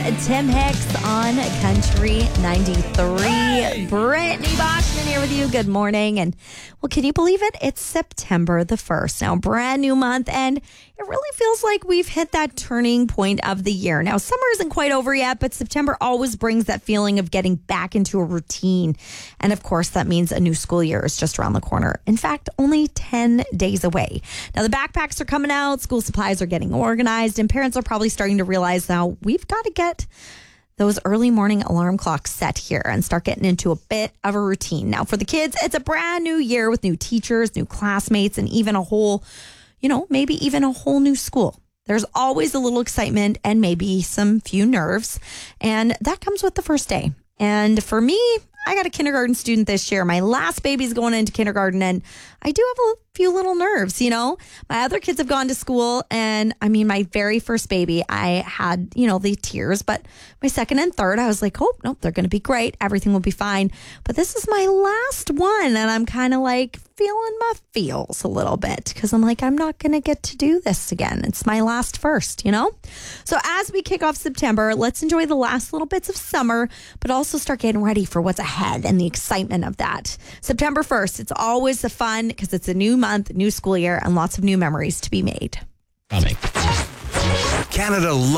Tim Hicks on Country 93. Brittany Boschman here with you. Good morning. And well, can you believe it? It's September the 1st. Now, brand new month. And it really feels like we've hit that turning point of the year. Now, summer isn't quite over yet, but September always brings that feeling of getting back into a routine. And of course, that means a new school year is just around the corner. In fact, only 10 days away. Now, the backpacks are coming out, school supplies are getting organized, and parents are probably starting to realize now we've got to get those early morning alarm clocks set here and start getting into a bit of a routine. Now, for the kids, it's a brand new year with new teachers, new classmates, and even a whole, maybe even a whole new school. There's always a little excitement and maybe some few nerves, and that comes with the first day. And for me, I got a kindergarten student this year. My last baby's going into kindergarten, and I do have a few little nerves, My other kids have gone to school, and my very first baby, I had, the tears, but my second and third, I was like, oh, no, they're going to be great. Everything will be fine. But this is my last one, and I'm kind of like feeling my feels a little bit because I'm like, I'm not going to get to do this again. It's my last first, So as we kick off September, let's enjoy the last little bits of summer, but also start getting ready for what's ahead and the excitement of that. September 1st, it's always the fun because it's a new month, new school year, and lots of new memories to be made. Canada